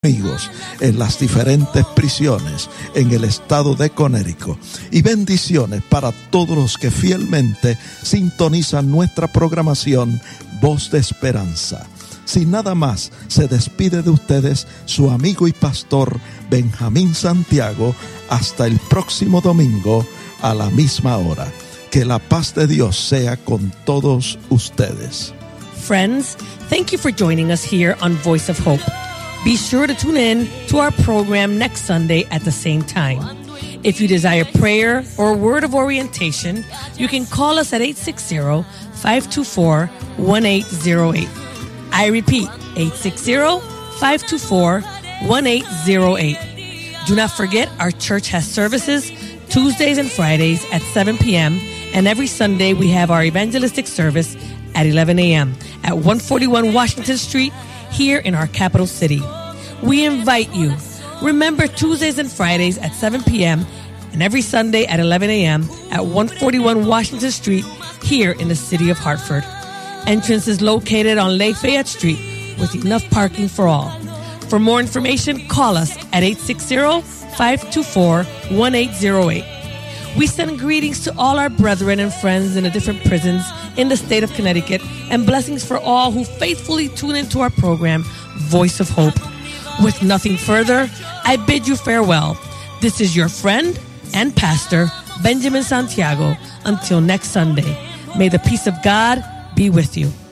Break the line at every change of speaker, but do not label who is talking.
amigos en las diferentes prisiones en el estado de Connecticut. Y bendiciones para todos los que fielmente sintonizan nuestra programación Voz de Esperanza. Sin nada más, se despide de ustedes su amigo y pastor Benjamín Santiago. Hasta el próximo domingo a la misma hora. Que la paz de Dios sea con todos ustedes.
Friends, thank you for joining us here on Voice of Hope. Be sure to tune in to our program next Sunday at the same time. If you desire prayer or a word of orientation, you can call us at 860-524-1808. I repeat, 860-524-1808. Do not forget, our church has services Tuesdays and Fridays at 7 p.m. and every Sunday we have our evangelistic service at 11 a.m. at 141 Washington Street here in our capital city. We invite you. Remember, Tuesdays and Fridays at 7 p.m. and every Sunday at 11 a.m. at 141 Washington Street here in the city of Hartford. Entrance is located on Lafayette Street with enough parking for all. For more information, call us at 860-524-1808. We send greetings to all our brethren and friends in the different prisons in the state of Connecticut and blessings for all who faithfully tune into our program, Voice of Hope. With nothing further, I bid you farewell. This is your friend and pastor, Benjamin Santiago. Until next Sunday, may the peace of God be with you.